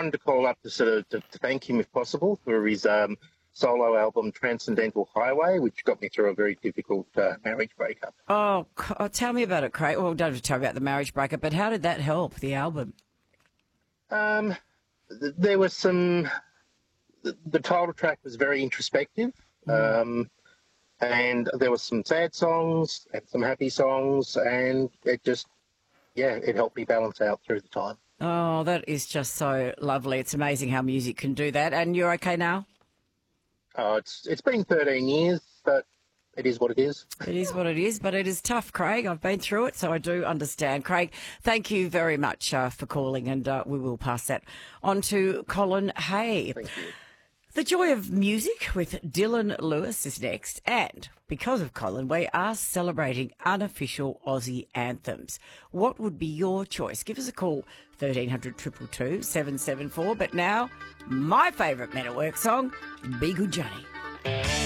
wanted to call up to sort of to thank him, if possible, for his solo album Transcendental Highway, which got me through a very difficult marriage breakup. Tell me about it, Craig. Well, don't have to tell me about the marriage breakup, but how did that help, the album? There was some... The title track was very introspective, and there was some sad songs and some happy songs, and it just, it helped me balance out through the time. Oh, that is just so lovely. It's amazing how music can do that. And you're okay now? Oh, it's been 13 years, but it is what it is. It is what it is, but it is tough, Craig. I've been through it, so I do understand. Craig, thank you very much for calling, and we will pass that on to Colin Hay. Thank you. The Joy of Music with Dylan Lewis is next, and because of Colin, we are celebrating unofficial Aussie anthems. What would be your choice? Give us a call, 1300 222 774. But now, my favourite Men at Work song, Be Good Johnny.